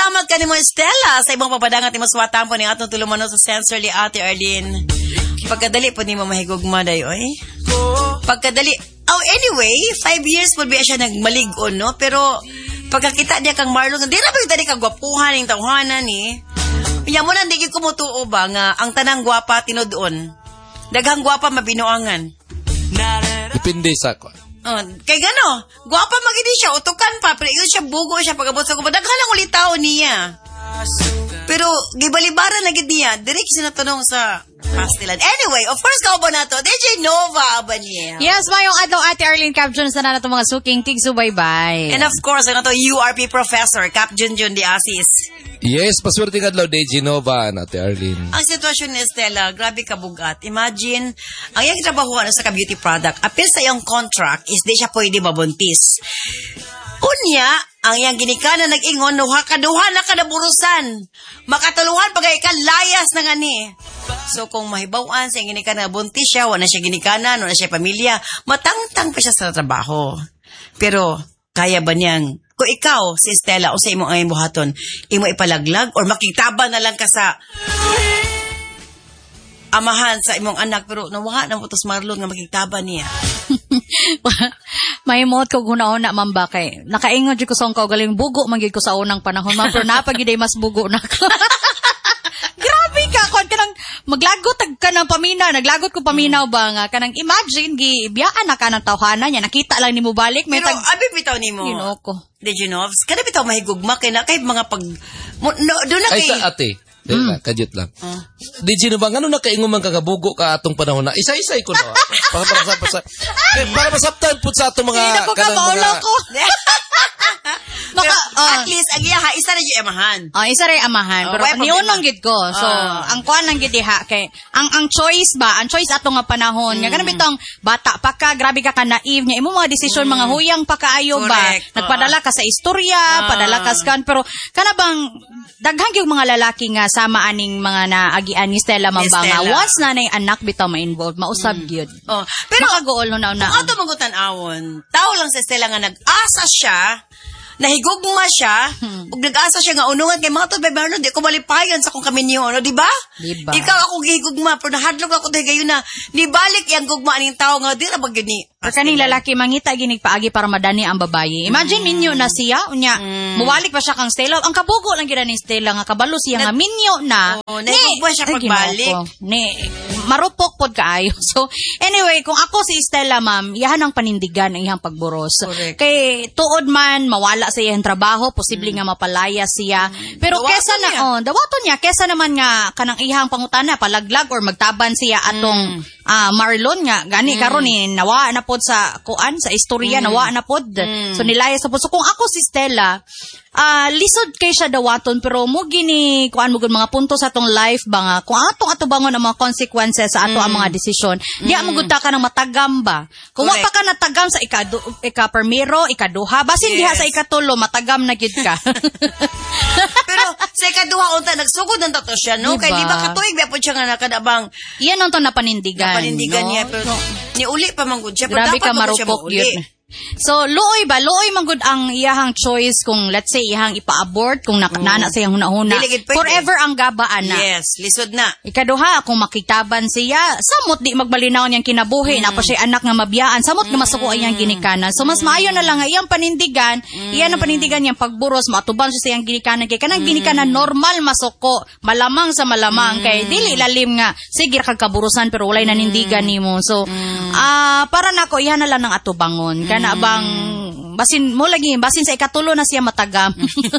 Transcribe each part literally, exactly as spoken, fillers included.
salamat kanimo Stella sa ibang papadangat ni maswatan po ni atong tulumanon sa sensor li Ate Arlene. Pagkadali po ni mo mahigugma dayoy. Pagkadali. Oh, anyway, five years po biya siya nagmalig-on, no? Pero pagkakita niya kang Marlon, di na ba yung tadi kagwapuhan ng tawhanan ni? Kaya mo nang digig kumutuo ba nga ang tanang gwapa tinudoon. Daghang gwapa mabinuangan. Depende sa ko. Oh, kay gano, gwapa magidi siya, utukan pa, pero yun siya bugo siya pagabot sa kubo. Daghan lang ulit tao niya. Pero gibalibaran na gid niya, direct sinatanong sa pastilan. Anyway, of course kao ba nato? D J Nova ba niya? Yes, mayong adlaw Ate Arlene Capjun sa na nato mga suking tigsubaybay. And of course, ang ato U R P professor Cap Junjun Di Asis. Yes, paswerte nga adlaw D J Nova Ate Arlene. Ang sitwasyon ni Stella, grabe kabugat. Imagine, ang iyang trabahuan sa ka-beauty product, apil sa iyang contract is di siya pwede mabuntis. Unya, ang iyang ginikanan nag-ingon, nuha kaduha na kadaburusan. Makatuluhan pagay ka, layas na nga ni. So, kung mahibawan sa iyang ginikanan na buntis siya, wala siya ginikanan, wala siya pamilya, matangtang pa siya sa trabaho. Pero, kaya ba niyang, kung ikaw, si Stella, o sa imong ang buhaton, imo ipalaglag, or makitaba na lang ka sa amahan sa imong anak, pero nawaha na mo tos Marlon nga makitaba niya. May mot ko guna-una mamba kay nakaingon jud ko sa ko galing bugo magid ko sa unang panahon man pero napagiday mas bugo na ko. Grabe ka kon kanang maglagot ka ng pamina, naglagot ko paminaw ba nga kanang imagine gi biyaan na ka ng tawhana niya nakita lang nimo balik may pero tag abi bitaw nimo. You know ko. Did you know? Kada bitaw mahigugma kay na kay mga pag mo, no, do na kay Ay sa ate. Mm. Kajut lang. Uh. Di Gino ba, ano na kaingon man kagabugo ka atong panahon na? Isa-isay ko na. para, para, para, para, para masaptan po sa atong mga... Hindi na ko ka, maulo ko. Maka, uh, at least, ang iya ha, isa na yung amahan. Oh, isa rin amahan. Oh, pero niunong gid ko. So, uh. ang kuan lang gid ha kay ang ang choice ba, ang choice ato nga panahon. Mm. Nga kanang bitong bata pa ka, grabe ka ka naive nya. Imo mga desisyon mm. mga huyang pa kaayo ba. Nagpadala ka sa istorya, uh. padala ka scan pero kana bang daghang gyud mga lalaki nga sama aning mga naagian ni Stella Mambanga. Once na nay anak bitaw ma-involved, mausab gyud. Mm. Oh, pero makagool na na. Kung ato magutan awon, tao lang sa Stella nga nag-asa siya. Nahigugma siya, hmm. ug nag-asa siya nga unungan kay mga to bebano, di ko malipayon sa kung kami niyo, no, di ba? Diba? Ikaw ako gihigugma, pero nahadlok ako dahil gayon na, nibalik yung gugma aning tao nga, di na ba gini? Pero kaning lalaki, mangita ginig paagi para madani ang babae. Imagine mm. ninyo na siya, unya, mm. muwalik pa siya kang Stella, ang kabugo lang gina ni Stella, nga kabalo siya nga minyo na, oh, nahigugma siya pagbalik. Ni, marupok pod kaayo. So, anyway, kung ako si Stella, ma'am, iyahan ang panindigan ang iyang pagburos. Correct. Kay tuod man, mawala sa iyang trabaho, posible mm. nga mapalaya siya. Pero dawaton kesa na, niya. oh, dawaton niya, kesa naman nga kanang ihang pangutana, palaglag or magtaban siya atong mm. uh, Marlon nga, gani mm. karon ni nawa na pod sa kuan, sa istorya, mm. nawa na pod. Mm. So, nilaya sa pod. So, kung ako si Stella, uh, lisod kay siya dawaton, pero mo gini, kuan mo mga punto sa atong life ba nga, kung atong atubangon ang mga consequences sa ato mm. ang mga desisyon, di mm. mo gudta ka ng matagam ba? Kung wa pa ka natagam sa ikadu, ika-permero, ikaduha, basin yes. diha sa ikatulo, matagam na gid ka. Pero sa ikaduha unta nagsugod ng tato siya, no? Diba? Kay di ba katuig ba po siya nga nakadabang iyan ang to napanindigan. Napanindigan no? niya, pero no. ni uli pa man gud siya, pero grabe dapat ka marupok yun. So, luoy ba? Luoy manggod ang iyahang choice kung let's say iyahang ipa-abort, kung nak- mm. nana sa iyang hunahuna. Forever ang gabaan na. Yes, lisod na. Ikaduha, kung makitaban siya, samot di magbalinaw niyang kinabuhi, mm. na pa siya anak nga mabiyaan, samot mm. nga masuko iyang ginikanan. So, mas maayo na lang nga iyang panindigan, mm. iyan ang panindigan niyang pagburos, matuban siya sa iyang ginikanan, kay kanang mm. ginikanan normal masuko, malamang sa malamang, mm. kay dili lalim nga, sige kagkaburusan, pero walay nanindigan nimo. So, mm. uh, para nako, iyan na lang ng atubangon. Mm. Na bang basin mo lagi basin sa ikatulo na siya matagam.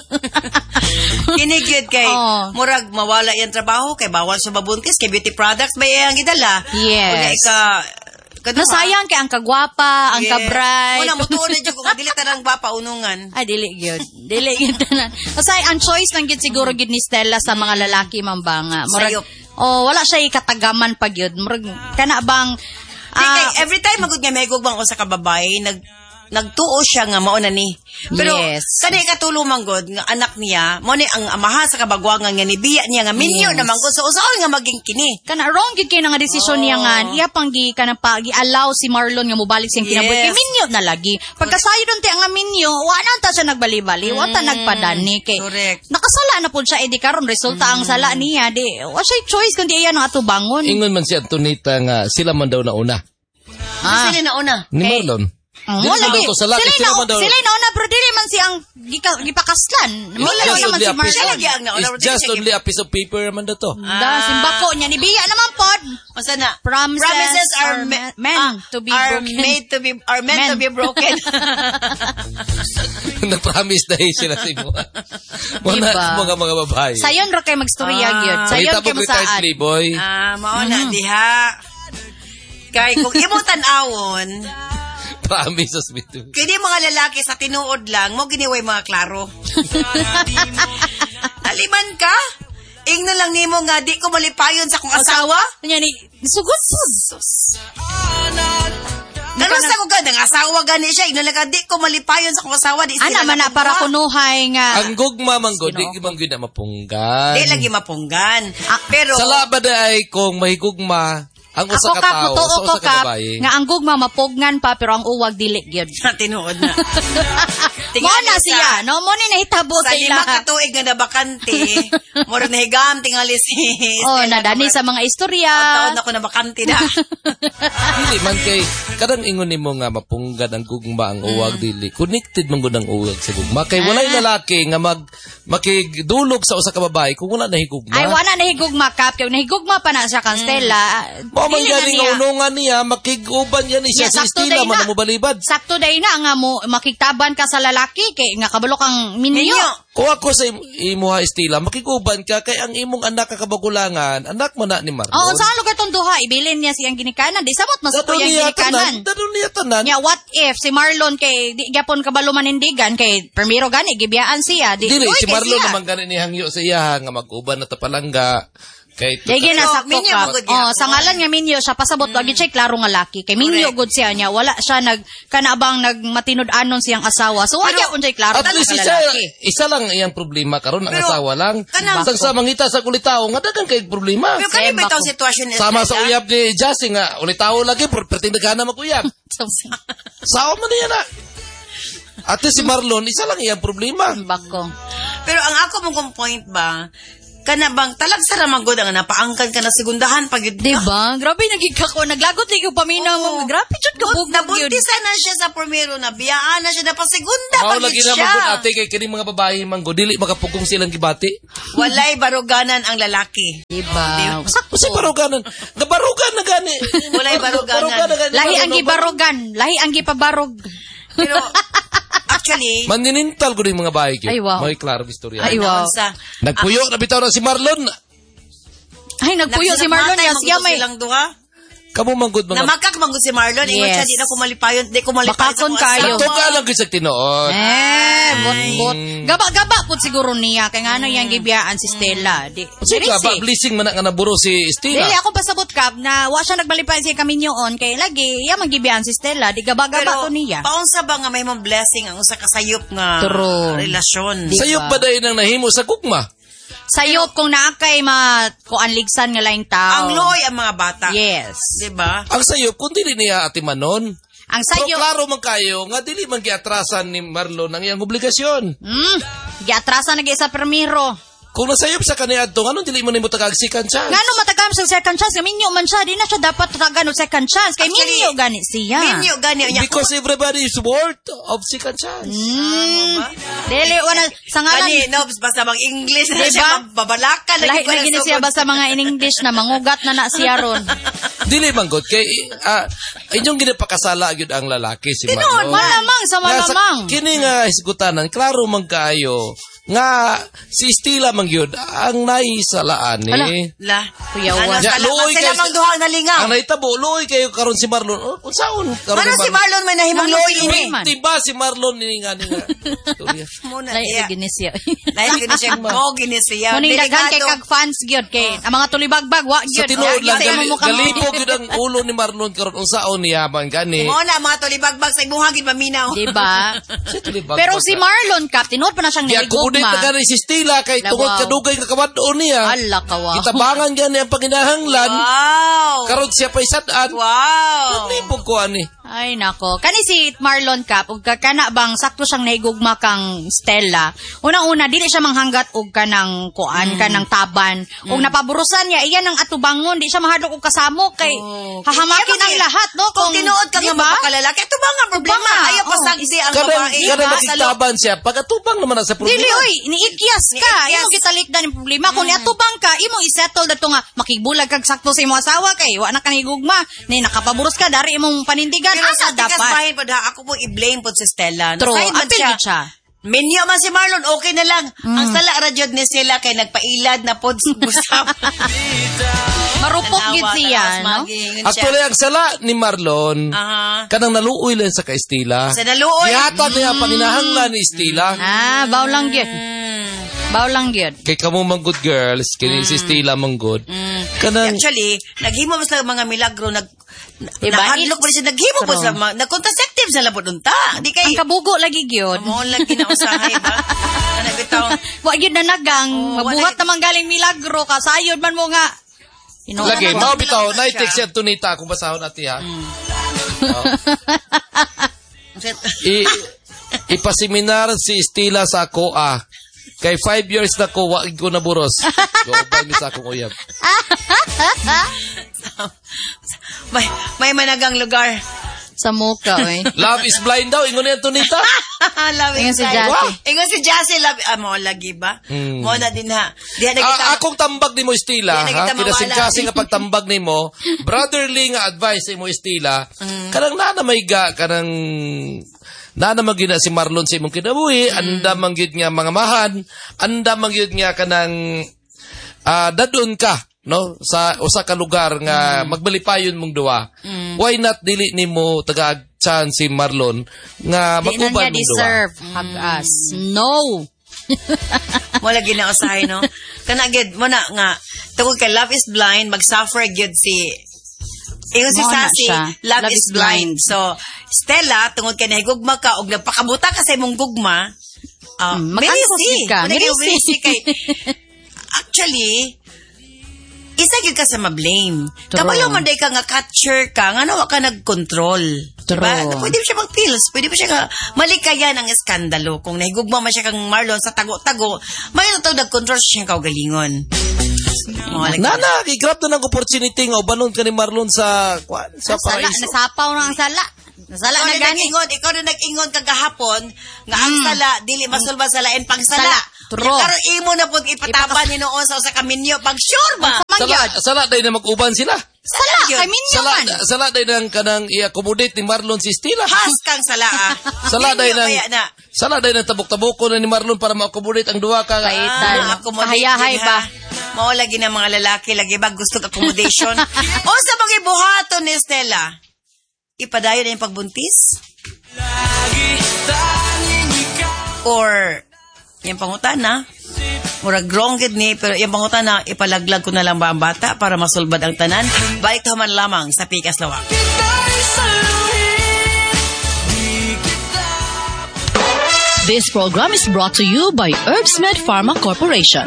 Kinigyud kay oh. murag mawala yung trabaho kay bawal sa babuntis kay beauty products ba yang gidala. Yes. Ika no, sayang kay ang kagwapa, ang yes. ka-bright. Una mutuon na jud kung dili tanang gwapa unungan. Ay dili gyud. Dili gyud tanan. Kasi ang choice lang gyud siguro gyud ni Stella sa mga lalaki mambanga. Murag oh wala siya ikatagaman pa gyud. Murag kana bang Uh, kay every time magud nga may gugbang o sa kababay nag nagtuo siya nga mao na ni. Pero Yes. kani katulong manggod nga anak niya, mo ni ang amaha sa kabagwangan nga nibiya niya nga minyo Yes. na manggod so usaon nga maging kini. Kana wrong gid kay nga desisyon niya nga iya pang gi kana pa gi-allow si Marlon nga mobalik siyang kinabuhi Yes. kay minyo na lagi. Pagkasayo don ti ang minyo, wa na ta siya nagbali-bali, wa ta nagpadani kay. Correct. Nakasala na pud siya edi karon resulta ang sala niya di wa siya choice kundi iya nang atubangon. Ingon man si Antonita nga sila man daw na una. Ah. Sila na una. Ni Eh, Marlon. Oh, Dili wala man daw gi- to sa laki, sila sila na man daw. sila na una pero dili man siyang gika- gipakaslan. Wala It's just naman only si a piece Marlon. Lagi ang nauna, It's pero just dili siya only a piece of paper man daw to. Da simbako niya ni biya naman pod. Unsa na? Promises Promises are, are me- meant ah, to be are broken. made to be are meant Men. to be broken. Nag-promise na eh sila si mo. Muna Diba? mga mga babae. Sayon ra kay magstorya Ah. gyud. Sayon Balita kay mo retired masaan. playboy. Ah, mao na diha. Kay kung imo tan-awon, Promises me too. kini mga lalaki sa tinuod lang mo giniway mga klaro. Aliman ka? Ingno lang nimo nga di ko malipayon sa kong asawa. Nya ni sugod pod. Ganun sa ko ganda nga asawa gani siya. Ingno lang ka di ko malipayon sa kong asawa. Di Ana sila man na nakuha. para kunuhay nga. Ang gugma man god, di man gyud na mapunggan. Di lagi mapunggan. Pero Sa labad ay kung mahigugma ang usa Ako ka kap tao, motoo sa ko usa ka kap babae. nga ang gugma mapugnan pa pero ang uwag dili gyud. sa tinuod na. Mo na siya, no? Mo ni nahitabo Sa sa lima ila. ka tuig nga nabakante, mura na higam tingali si Oh, Stella nadani Navarro. sa mga istorya. Taon na ko na bakante na. Dili man kay kadang ingon nimo nga mapunggan ang gugma ang uwag dili. Connected man gud ang uwag sa gugma. Kay walay lalaki nga mag makigdulog sa usa ka babae kung wala na higugma. Ay wala nahigugma kap kay nahigugma pa na siya kan Stella. Mao man dili na gani niya. nga unungan niya makiguban yan siya Yeah, sa sakto estila day man na. mo balibad. Sakto day na nga mo makiktaban ka sa lalaki kay nga kabalo kang minyo. Minyo. Kung ako sa im- imuha estila makiguban ka kay ang imong anak kakabagulangan anak mo na ni Marlon. Oo, sa lugar tong duha ibilin niya siyang ginikanan. Di samot mas Dadon yang niya ginikanan. tanan, dadon niya tanan. Nya what if si Marlon kay di gyapon kabalo manindigan kay permiro gani gibiyaan siya. Di Dili uy, si kay Marlon siya. naman gani ni hangyo sa iya nga mag-uban na tapalangga kay Digi na Pero, sakto minyo ka. magod niya. Oh, sa ngalan nga minyo siya pasabot lagi siya klaro nga laki. Kay minyo Correct. gud siya niya wala siya nag kanabang nagmatinud-anon siyang asawa. So wala Pero, kun siya klaro At nga least isa, lalaki. isa lang iyang problema karon ang Pero, asawa lang. kanang- Sang sa mangita sa kulitaw nga daghang kay problema. Pero kani ba Sema itong ko. sitwasyon ni Sama sa Stella? uyab ni Jassy nga ulitaw lagi per pertindagan na maguyab. Sao man niya na. Ate si Marlon isa lang iyang problema. Bako. Pero ang ako mong point ba, kana bang talag sa ramagod ang napaangkan ka na segundahan pag yun. Di ba? Grabe naging kako. Naglagot lagi ko paminaw mo. Grabe jud ka bug yun. Nabuntisan na siya sa primero, nabiyaan na siya, napasegunda Mao pag lagi na siya. magud ate kay kini mga babae manggo dili makapugong silang gibati. Walay baruganan ang lalaki. Di ba? Sakto. Kasi baruganan. Gabarugan na gani. Walay baruganan. na gani. Lahi ang gibarogan. Lahi ang gipabarog. Pero, actually, Mandinintal ko din mga bahay gyud. Ay, wow. May klaro istorya. Ay, wow. sa, Nagpuyo na bitaw na si Marlon. Ay, nagpuyo si Marlon niya. Siya may... silang duha. Kamo manggod mga Namakak manggod si Marlon, ingon Yes. siya, di na kumalipayon, di kumalipayon Bakakon kong kayo. asawa. Tuga lang gyud sa tinuod. Eh, bot-bot. Gaba-gaba po siguro niya. Kaya nga ano yung gibiyaan si Stella. Di, Sige, ba seriously. blessing man nga naburo si Dili, Stella. ako pasabot kap na wa siya nagbalipayan siya kami nyoon. Kay lagi, iya magibiyaan si Stella. Di gaba-gaba to niya. paunsa ba nga may mong blessing ang usa ka sayop nga True. relasyon? Di- Sayop ba dahil nang nahimo sa gugma? Sayop kung naakay ma kuanligsan nga laing tao. Ang loy ang mga bata. Yes. Di ba? Ang sayop kung dili niya ati manon. Ang Pero sayop, klaro man kayo nga dili man giatrasan ni Marlon ang iyang obligasyon. hmm, giatrasan na sa permiro. Kung nasayop sa kaniadto ngano dili mo nimo tagag second chance? Ngano matagam sa second chance? Kay minyo man siya. Di na siya dapat tagan og second chance. Kay Actually, minyo gani siya. Minyo gani niya. Because everybody is worth of second chance. Hmm. Dili, wala. Sa ngalan, Gani, no, basta bang English na Diba? siya, babalakan. lahi na gini siya basta mga in English na mangugat na na siya ron. Dili man gud kay ah, inyong ginapakasala gyud ang lalaki si Tinuod, Marlon. malamang sa Nga sa malamang. kini nga hisgutanan klaro man kaayo nga si Stella man gyud ang naisalaan ni. Ala. La. Kuyawan. Ano, Ya, sala, luoy sila kayo- mang duha na lingaw. Ang naitabo luoy kayo karon si Marlon. Oh, unsaon karon Ano si Marlon may nahimong Ano loy si ini? Man. Diba si Marlon ni nga ni nga. Istorya. Muna Lahi iya. gini siya. Lahi gini siya mo gini siya. Muning daghan kay Delikado. kag fans gyud kay ang mga tulibagbag wa Sa gyud. tinuod lang, Sa gali, imong mukhang- galipog yun ang ulo ni Marlon karon unsaon niya man gani. Mo na mga tulibagbag sa imuhang gid maminaw. Diba? Si Tulibag Pero ba si ka? Marlon Cap, tinuod pa na siyang Kaya kumudit na nahigugma. gani si Stella kay La, tungod wow. kadugay nga kawadon niya. Ala ka wow. Kitabangan gani ang panginahanglan. Wow. Karon siya pa isad-an. Wow. Naglipog ko ani. Ay nako. Kani si Marlon Cap, ug kana bang sakto siyang nahigugma kang Stella. Unang-una dili siya manghanggat og kanang kuan kanang taban. Ug napaburusan niya iyan ang atubangon, di siya mahadlok og kasamo kay Oh. hahamakin Kaya ang kasi, lahat no Kung tinuod ka nga diba? magpakalalaki, ito ba nga problema? Tubang nga, Ayaw oh. pasagsi ang Kada babae. kada Nasa loob. nakitaban siya pagkatubang naman na sa Dili problema. oy, niikyas ka. Niikyas. Imo gitalikdan ang problema kung niatubang ka, imo i-settle dato nga makigbulag kag sakto sa imong asawa kay wa na kanigugma. Ni nakapaburos ka dari imong panindigan Pero asa sa tikas dapat. bahin po, ha, ako po i-blame po si Stella. True, Nasayad man apil gid siya. Minyo man si Marlon, okay na lang. Ang sala radyod ni sila kay nagpailad na pod busap. Marupok gid siya, no? Actually ang sala ni Marlon Aha. kanang naluoy lang sa kay Stella. Sa naluoy. Gihatag niya ang panginahanglan ni Stella. Ah, baw lang gyud. Mm. Baw lang gyud. Kay kamo man good girls, kini si Stella man good. Kanang Actually, naghimo ba sa mga milagro, nag, Diba? nahadlok ba siya, naghimo ba True. sa mga, nag-contraceptive sa labot unta. Di kay, Ang kabugo lagi gyud. mo lagi na usahay ba? Ano bitaw? Wa gyud na nagang Oh, mabuhat wala- naman galing milagro ka sayod man mo nga. Ino. lagi, Ano, mao ano, bitaw, ano na-text siya? siya tunita kung basahon natin ha. I, ipaseminar si Stella sa ako ah. Kay five years na ko, wag ko naburos. Gawabay mi sa akong uyab. may, may managang lugar. Sa muka oy. Love is blind daw, ingon niya tunita. Love Ingon is si blind. Jassy. Wow. Ingon si Jassy, love, ah, mo lagi ba? Hmm. Mo na din ha. Diyan na kita. Ah, akong tambag ni mo Stella, Di na ha? kita mawala. Kinasing-kasing nga pagtambag ni mo, brotherly nga advice ni mo Stella, Mm. kanang nana may ga, kanang nana magina si Marlon sa imong kinabuhi, anda manggid nga mga mahan, anda manggid nga kanang ah, dadun ka, no, sa usa ka lugar nga magbalipayon mong duwa. Why not dili nimo taga chance si Marlon nga Di na maguban niya mong duwa? deserve hag-as. No. Mo lagi na usahay, no? Kana gid mo na nga tungod kay love is blind, mag-suffer gid si Ingon si Mo na Sassy, siya. love, is blind. So, Stella, tungod kay nahigugma ka og nagpakabuta ka sa imong gugma, uh, Mm, merisi. mag-advocate ka. Muna kayo Merisi. merisi kay actually isa gyud ka sa ma-blame. True. Kabalo man day ka nga catcher ka, nga nawa ka nag-control. True. Diba? Pwede siya mag-pills, pwede pa siya nga malikayan ang eskandalo. Kung nahigugma man siya kang Marlon sa tago-tago, may ito nag-control siya siyang kaugalingon. Mga lagi- Nana, i-grab na ng opportunity nga ubanon ka ni Marlon sa kwan, sa Sala, paraiso. nasapaw na ang sala. Nasala Ikaw na na gani. nag-ingon, ikaw na nag-ingon kagahapon nga ang sala, dili masulba sa lain pang sala. Sala. True. Karon imo na pud ipataban ni noon sa usa ka minyo pag sure ba? Sala, sala day na mag-uban sila. Sala Kay gyud. minyo Sala, man. sala day nang kanang i-accommodate ni Marlon si Stella. Has kang sala ah. Sala day Minyo nang kaya na. sala day nang tabok-taboko na ni Marlon para ma-accommodate ang duha ka. Kaitan. Ah, accommodate Kahayahay din, ba? ha? Mao lagi ng mga lalaki lagi ba gusto ka accommodation. O sa mga buhaton ni Stella. Ipadayon na yung pagbuntis? Or yung pangutana, murag wrong gid ni, pero yung pangutana, ipalaglag ko na lang ba ang bata para masulbad ang tanan? Balik to man lamang sa Pikas Lawak. This program is brought to you by Herbsmed Pharma Corporation.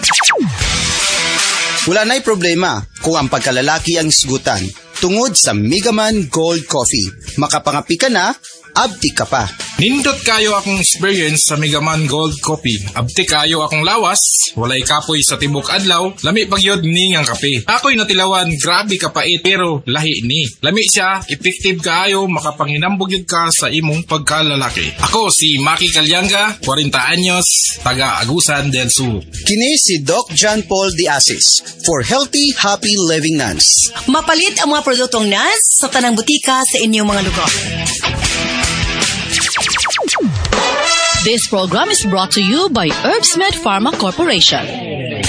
Wala na'y problema kung ang pagkalalaki ang isgutan. Tungod sa Megaman Gold Coffee, makapangapi ka na, abdi ka pa. Nindot kayo akong experience sa Megaman Gold Coffee. Abti kayo akong lawas, walay kapoy sa tibok adlaw, lami pagyod ni ngang kape. Ako'y natilawan, grabe kapait, pero lahi ni. Lami siya, effective kaayo, makapanginambog yun ka sa imong pagkalalaki. Ako si Maki Calyanga, forty anyos, taga Agusan del Sur. Kini si Doc John Paul De Asis for Healthy, Happy Living Nuns. Mapalit ang mga produktong N A S sa tanang butika sa inyong mga lugar. This program is brought to you by Herbsmed Pharma Corporation.